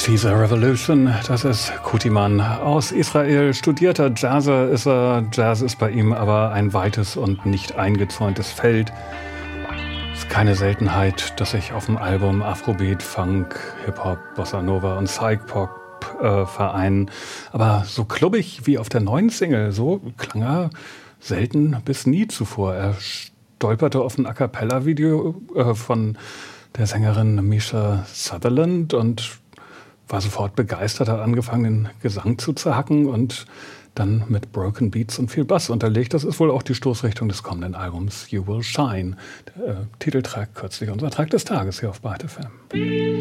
Caesar Revolution, das ist Kutiman. Aus Israel, studierter Jazzer ist er. Jazz ist bei ihm aber ein weites und nicht eingezäuntes Feld. Es ist keine Seltenheit, dass sich auf dem Album Afrobeat, Funk, Hip-Hop, Bossa Nova und Psych-Pop vereinen. Aber so klubbig wie auf der neuen Single, so klang er selten bis nie zuvor. Er stolperte auf ein A-Cappella-Video von der Sängerin Misha Sutherland und war sofort begeistert, hat angefangen, den Gesang zu zerhacken und dann mit Broken Beats und viel Bass unterlegt. Das ist wohl auch die Stoßrichtung des kommenden Albums You Will Shine. Der Titeltrack kürzlich, unser Track des Tages hier auf Byte FM.